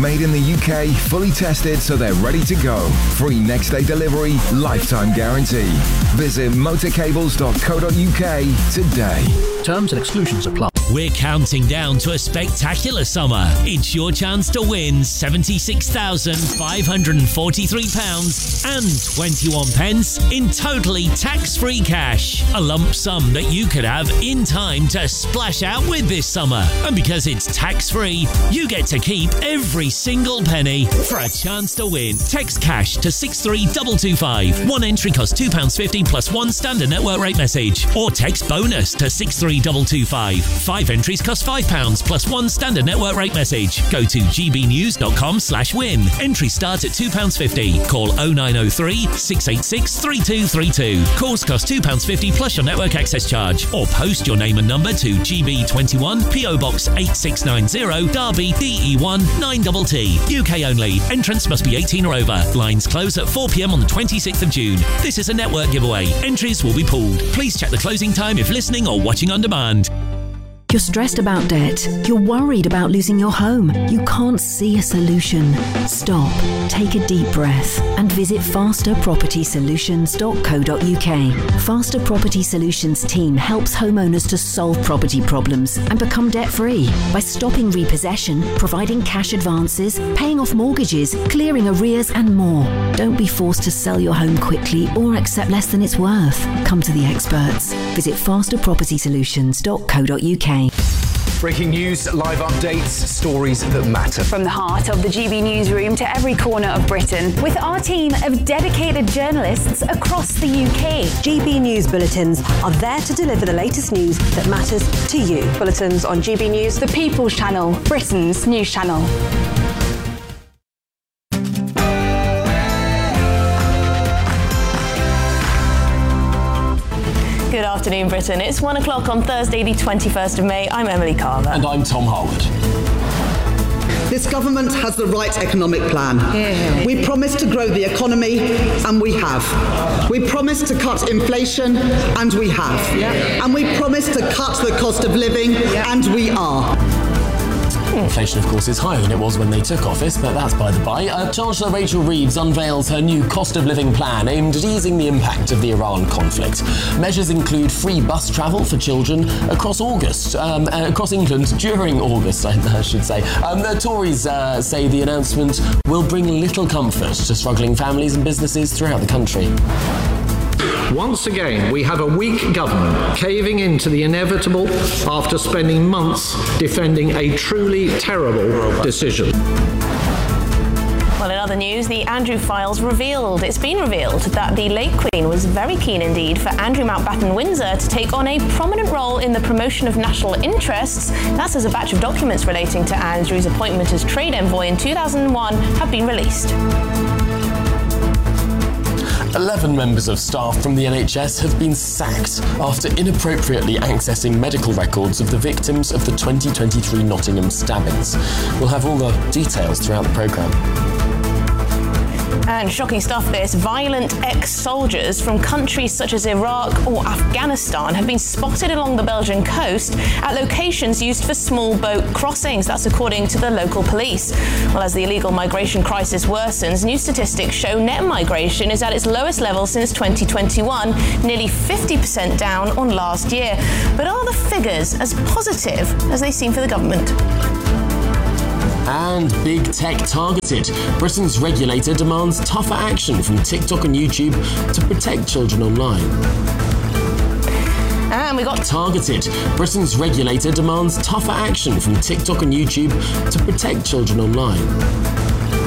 Made in the UK, fully tested so they're ready to go. Free next day delivery, lifetime guarantee. Visit motorcables.co.uk today. Terms and exclusions apply. We're counting down to a spectacular summer. It's your chance to win £76,543 and 21 pence in totally tax-free cash. A lump sum that you could have in time to splash out with this summer. And because it's tax-free, you get to keep every single penny. For a chance to win, text cash to 63225. One entry costs £2.50 plus one standard network rate message. Or text bonus to 63225. 5 entries cost £5 plus one standard network rate message. Go to gbnews.com/win. Entries start at £2.50. Call 0903 686 3232. Calls cost £2.50 plus your network access charge. Or post your name and number to GB21 PO Box 8690 Derby DE1 9TT. UK only. Entrance must be 18 or over. Lines close at 4 p.m. on the 26th of June. This is a network giveaway. Entries will be pooled. Please check the closing time if listening or watching on demand. You're stressed about debt. You're worried about losing your home. You can't see a solution. Stop, take a deep breath and visit fasterpropertysolutions.co.uk. Faster Property Solutions team helps homeowners to solve property problems and become debt-free by stopping repossession, providing cash advances, paying off mortgages, clearing arrears and more. Don't be forced to sell your home quickly or accept less than it's worth. Come to the experts. Visit fasterpropertysolutions.co.uk. Breaking news, live updates, stories that matter. From the heart of the GB newsroom to every corner of Britain, with our team of dedicated journalists across the UK. GB News Bulletins are there to deliver the latest news that matters to you. Bulletins on GB News, the People's Channel, Britain's news channel. Good afternoon, Britain. It's 1 o'clock on Thursday, the 21st of May. I'm Emily Carver. And I'm Tom Harwood. This government has the right economic plan. Yeah. We promised to grow the economy, and we have. We promised to cut inflation, and we have. Yeah. And we promised to cut the cost of living, and we are. Inflation, of course, is higher than it was when they took office, but that's by the by. Chancellor Rachel Reeves unveils her new cost of living plan aimed at easing the impact of the Iran conflict. Measures include free bus travel for children across England during August, I should say. The Tories say the announcement will bring little comfort to struggling families and businesses throughout the country. Once again, we have a weak government caving into the inevitable after spending months defending a truly terrible decision. Well, in other news, the Andrew files it's been revealed that the late Queen was very keen indeed for Andrew Mountbatten Windsor to take on a prominent role in the promotion of national interests. That's as a batch of documents relating to Andrew's appointment as trade envoy in 2001 have been released. 11 members of staff from the NHS have been sacked after inappropriately accessing medical records of the victims of the 2023 Nottingham stabbings. We'll have all the details throughout the programme. And shocking stuff this, violent ex-soldiers from countries such as Iraq or Afghanistan have been spotted along the Belgian coast at locations used for small boat crossings. That's according to the local police. Well, as the illegal migration crisis worsens, new statistics show net migration is at its lowest level since 2021, nearly 50% down on last year. But are the figures as positive as they seem for the government? And big tech targeted. Britain's regulator demands tougher action from TikTok and YouTube to protect children online. And we got targeted. Britain's regulator demands tougher action from TikTok and YouTube to protect children online.